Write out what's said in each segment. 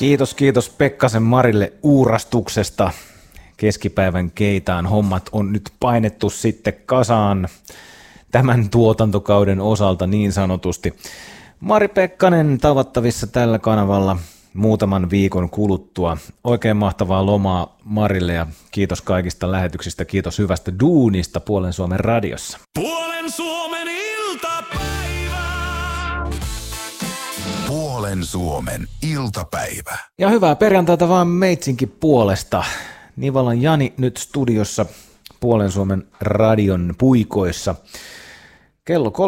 Kiitos Pekkasen Marille uurastuksesta. Keskipäivän keitaan hommat on nyt painettu sitten kasaan tämän tuotantokauden osalta niin sanotusti. Mari Pekkanen tavattavissa tällä kanavalla muutaman viikon kuluttua. Oikein mahtavaa lomaa Marille ja kiitos kaikista lähetyksistä. Kiitos hyvästä duunista Puolen Suomen radiossa. Puolen Suomen iltapäivä. Puolen Suomen iltapäivä. Ja hyvää perjantaita vaan meitsinkin puolesta. Nivalan Jani nyt studiossa Puolen Suomen radion puikoissa. Kello 13-18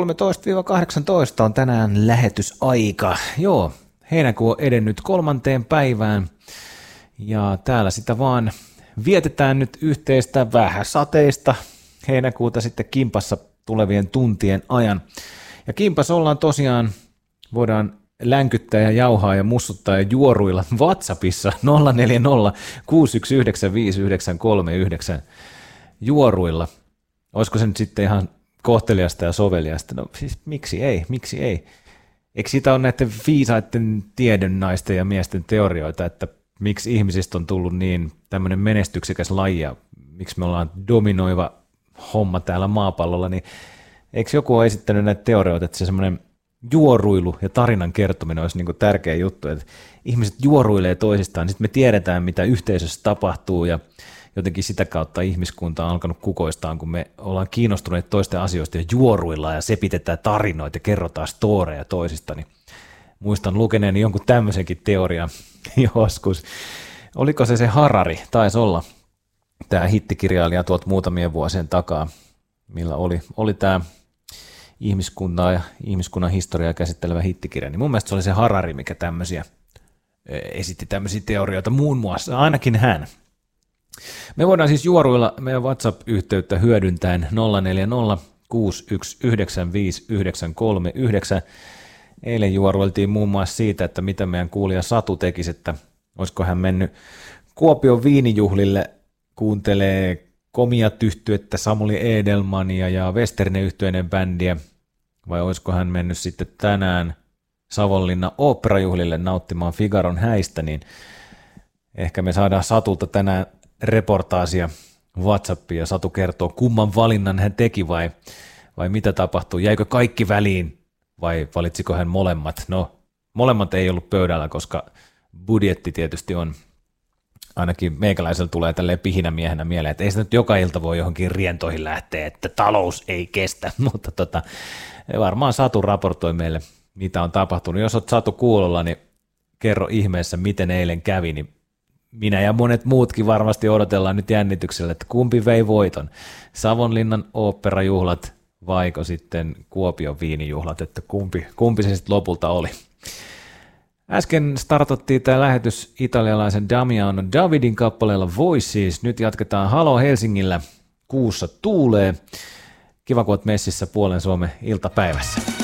on tänään lähetysaika. Joo, heinäkuu on edennyt 3. päivään ja täällä sitä vaan vietetään nyt yhteistä vähän sateista heinäkuuta sitten kimpassa tulevien tuntien ajan. Ja kimpas ollaan tosiaan, voidaan länkyttää ja jauhaa ja mussuttaa ja juoruilla WhatsAppissa 040 619 593 juoruilla. Olisiko se nyt sitten ihan kohteliasta ja soveliasta? No siis miksi ei? Eikö siitä ole näiden viisaiden tiedonnaisten ja miesten teorioita, että miksi ihmisistä on tullut niin tämmöinen menestyksekäs laji ja miksi me ollaan dominoiva homma täällä maapallolla, niin eikö joku ole esittänyt näitä teorioita, että se semmoinen juoruilu ja tarinan kertominen olisi niin kuin tärkeä juttu, että ihmiset juoruilee toisistaan, niin sitten me tiedetään, mitä yhteisössä tapahtuu ja jotenkin sitä kautta ihmiskunta on alkanut kukoistaan, kun me ollaan kiinnostuneet toisten asioista ja juoruillaan ja sepitetään tarinoita ja kerrotaan storeja toisista, niin muistan lukeneeni jonkun tämmöisenkin teorian joskus. Oliko se Harari? Taisi olla tämä hittikirjailija tuolta muutamien vuosien takaa, millä oli tämä ihmiskuntaa ja ihmiskunnan historiaa käsittelevä hittikirja, niin mun mielestä se oli se Harari, mikä esitti tämmöisiä teorioita muun muassa, ainakin hän. Me voidaan siis juoruilla meidän WhatsApp-yhteyttä hyödyntäen 040 619 593 Eilen juoruiltiin muun muassa siitä, että mitä meidän kuulija Satu tekisi, että olisiko hän mennyt Kuopion viinijuhlille, kuuntelee Komiat-yhtyettä, Samuli Edelmania ja Westerne-yhtyeiden bändiä, vai olisiko hän mennyt sitten tänään Savonlinnan oopperajuhlille nauttimaan Figaron häistä, niin ehkä me saadaan Satulta tänään reportaasia WhatsAppiin ja Satu kertoo, kumman valinnan hän teki vai mitä tapahtui, jäikö kaikki väliin vai valitsiko hän molemmat. No, molemmat ei ollut pöydällä, koska budjetti tietysti on, ainakin meikäläisellä tulee tälleen pihinämiehenä mieleen, että ei se nyt joka ilta voi johonkin rientoihin lähteä, että talous ei kestä, mutta varmaan Satu raportoi meille, mitä on tapahtunut. Jos olet Satu kuulolla, niin kerro ihmeessä, miten eilen kävi, niin minä ja monet muutkin varmasti odotellaan nyt jännityksellä, että kumpi vei voiton, Savonlinnan oopperajuhlat vaiko sitten Kuopion viinijuhlat, että kumpi se sitten lopulta oli. Äsken startattiin tämä lähetys italialaisen Damiano Davidin kappaleella Voices. Nyt jatketaan Halo Helsingillä, kuussa tuulee. Kiva kun olet messissä Puolen Suomen iltapäivässä.